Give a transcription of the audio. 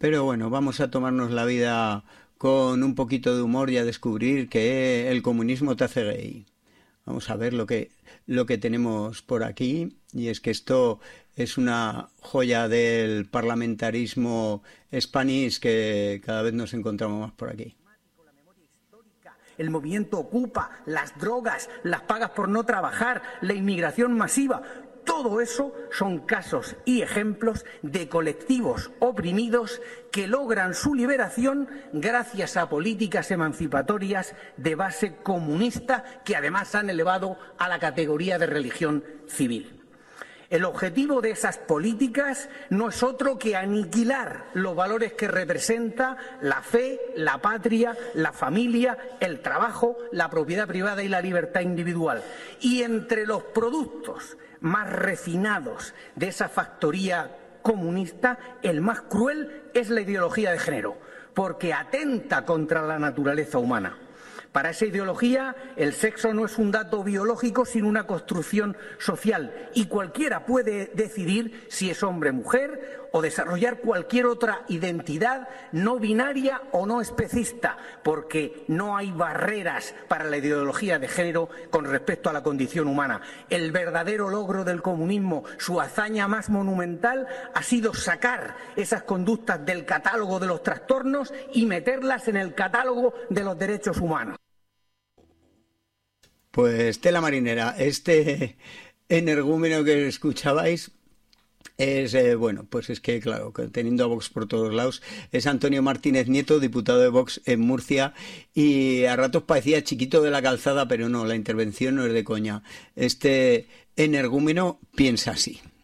Pero bueno, vamos a tomarnos la vida con un poquito de humor y a descubrir que el comunismo te hace gay. Vamos a ver lo que tenemos por aquí, y es que esto es una joya del parlamentarismo Spanish que cada vez nos encontramos más por aquí. El movimiento Ocupa, las drogas, las pagas por no trabajar, la inmigración masiva. Todo eso son casos y ejemplos de colectivos oprimidos que logran su liberación gracias a políticas emancipatorias de base comunista que además han elevado a la categoría de religión civil. El objetivo de esas políticas no es otro que aniquilar los valores que representa la fe, la patria, la familia, el trabajo, la propiedad privada y la libertad individual. Y entre los productos más refinados de esa factoría comunista, el más cruel es la ideología de género, porque atenta contra la naturaleza humana. Para esa ideología, el sexo no es un dato biológico, sino una construcción social. Y cualquiera puede decidir si es hombre o mujer o desarrollar cualquier otra identidad no binaria o no especista, porque no hay barreras para la ideología de género con respecto a la condición humana. El verdadero logro del comunismo, su hazaña más monumental, ha sido sacar esas conductas del catálogo de los trastornos y meterlas en el catálogo de los derechos humanos. Pues tela marinera, este energúmeno que escuchabais es, bueno, pues es que claro, teniendo a Vox por todos lados, es Antonio Martínez Nieto, diputado de Vox en Murcia, y a ratos parecía Chiquito de la Calzada, pero no, la intervención no es de coña. Este energúmeno piensa así.